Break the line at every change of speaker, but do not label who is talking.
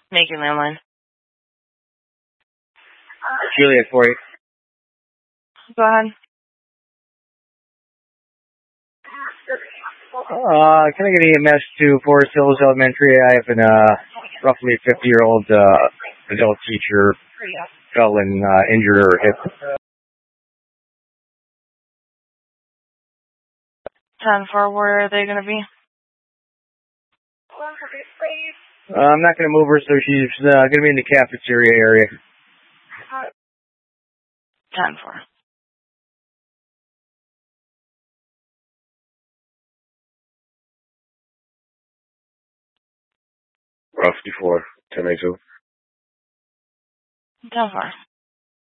Making landline.
Juliet 48.
Go ahead.
Can I get EMS to Forest Hills Elementary? I have an roughly 50-year-old adult teacher fell and injured her hip.
10-4, where are they going to be?
I'm not going to move her, so she's going to be in the cafeteria area.
10-4.
Rough 54, 1082.
10-4.